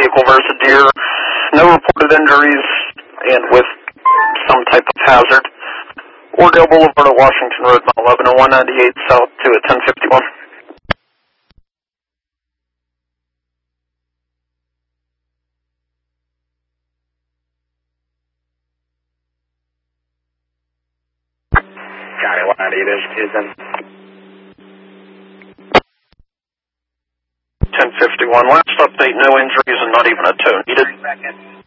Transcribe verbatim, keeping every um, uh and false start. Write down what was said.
vehicle versus deer. No reported injuries and with some type of hazard. Oradell Boulevard at Washington Road, mile eleven and one ninety-eight south to at ten fifty-one. County one ninety-eight is Houston. ten fifty-one. Last update, no injuries and not even a tow needed.